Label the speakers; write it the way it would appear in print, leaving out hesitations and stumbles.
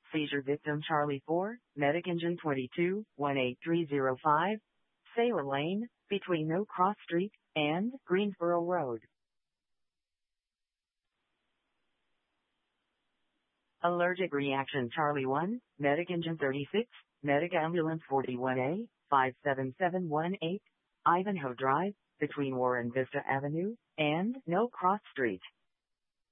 Speaker 1: Seizure victim Charlie 4, medic engine 22, 18305, Sailor Lane, between No Cross Street and Greensboro Road. Allergic reaction Charlie 1, medic engine 36, medic ambulance 41A, 57718, Ivanhoe Drive, between Warren Vista Avenue and No Cross Street.